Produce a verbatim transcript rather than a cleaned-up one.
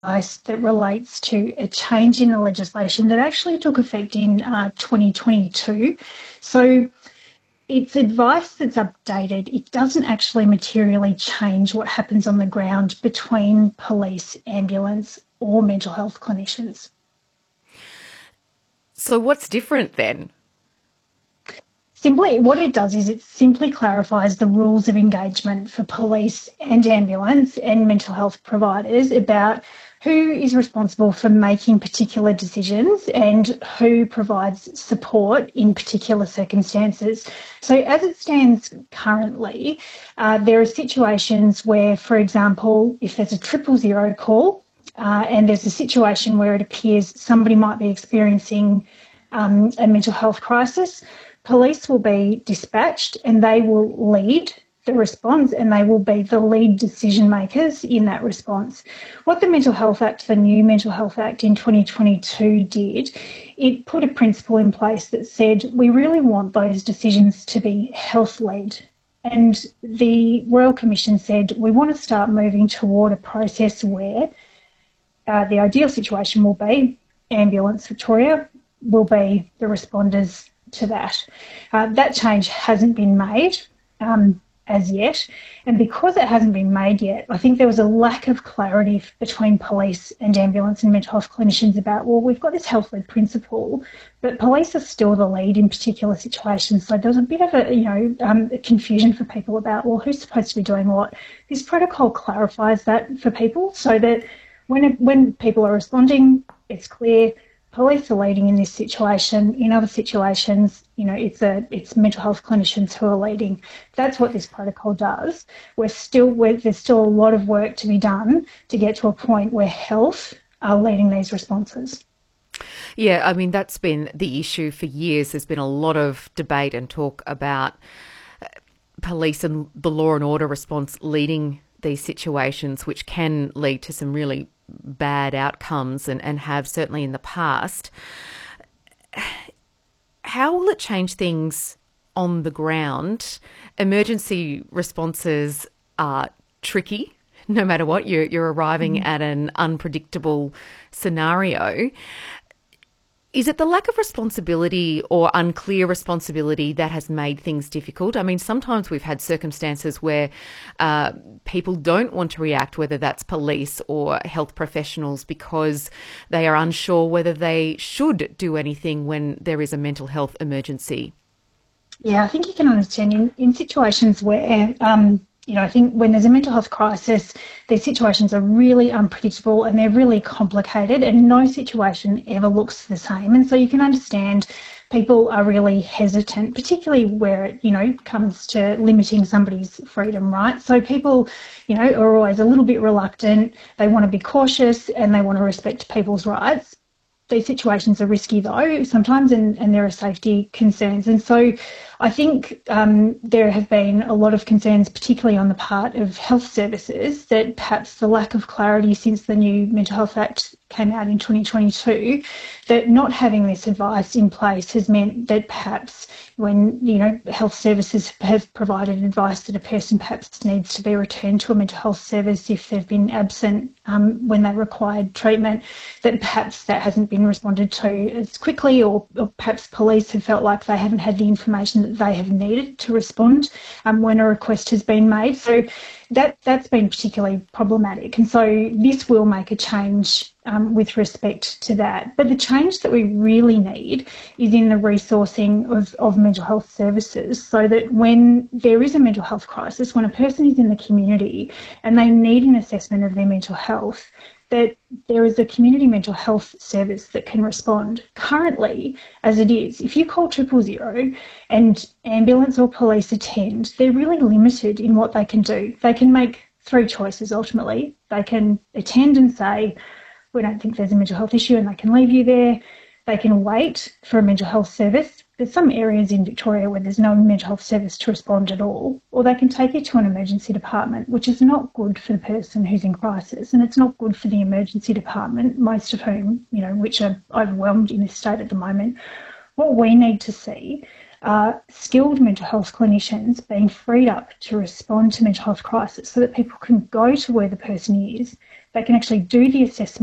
advice that relates to a change in the legislation that actually took effect in uh, twenty twenty-two. So it's advice that's updated. It doesn't actually materially change what happens on the ground between police, ambulance, or mental health clinicians. So what's different then? Simply, what it does is it simply clarifies the rules of engagement for police and ambulance and mental health providers about who is responsible for making particular decisions and who provides support in particular circumstances. So as it stands currently, uh, there are situations where, for example, if there's a triple zero call uh, and there's a situation where it appears somebody might be experiencing um, a mental health crisis, police will be dispatched and they will lead the response and they will be the lead decision makers in that response. What the Mental Health Act, the new Mental Health Act in twenty twenty-two did, it put a principle in place that said we really want those decisions to be health-led. And the Royal Commission said we want to start moving toward a process where uh, the ideal situation will be Ambulance Victoria will be the responders to that. Uh, that change hasn't been made um, as yet. And because it hasn't been made yet, I think there was a lack of clarity between police and ambulance and mental health clinicians about, well, we've got this health-led principle, but police are still the lead in particular situations. So there was a bit of a, you know, um, confusion for people about, well, who's supposed to be doing what? This protocol clarifies that for people so that when, when people are responding, it's clear police are leading in this situation. In other situations, you know, it's a it's mental health clinicians who are leading. That's what this protocol does. We're still we're, there's still a lot of work to be done to get to a point where health are leading these responses. Yeah, I mean, that's been the issue for years. There's been a lot of debate and talk about police and the law and order response leading these situations, which can lead to some really bad outcomes and, and have certainly in the past. How will it change things on the ground? Emergency responses are tricky. No matter what, you're, you're arriving mm. at an unpredictable scenario. Is it the lack of responsibility or unclear responsibility that has made things difficult? I mean, sometimes we've had circumstances where uh, people don't want to react, whether that's police or health professionals, because they are unsure whether they should do anything when there is a mental health emergency. Yeah, I think you can understand in, in situations where um, you know, I think when there's a mental health crisis, these situations are really unpredictable and they're really complicated and no situation ever looks the same. And so you can understand people are really hesitant, particularly where it, you know, comes to limiting somebody's freedom, right? So people, you know, are always a little bit reluctant. They want to be cautious and they want to respect people's rights. These situations are risky though sometimes and, and there are safety concerns. And so I think um, there have been a lot of concerns, particularly on the part of health services, that perhaps the lack of clarity since the new Mental Health Act came out in twenty twenty-two, that not having this advice in place has meant that perhaps when, you know, health services have provided advice that a person perhaps needs to be returned to a mental health service if they've been absent um, when they required treatment, that perhaps that hasn't been responded to as quickly, or, or perhaps police have felt like they haven't had the information that they have needed to respond um, when a request has been made. So that, that's been particularly problematic. And so this will make a change um, with respect to that. But the change that we really need is in the resourcing of, of mental health services, so that when there is a mental health crisis, when a person is in the community and they need an assessment of their mental health, that there is a community mental health service that can respond. Currently, as it is, if you call triple zero and ambulance or police attend, they're really limited in what they can do. They can make three choices ultimately. They can attend and say, we don't think there's a mental health issue, and they can leave you there. They can wait for a mental health service. There's some areas in Victoria where there's no mental health service to respond at all, or they can take you to an emergency department, which is not good for the person who's in crisis, and it's not good for the emergency department, most of whom, you know, which are overwhelmed in this state at the moment. What we need to see uh, skilled mental health clinicians being freed up to respond to mental health crisis so that people can go to where the person is, they can actually do the assessment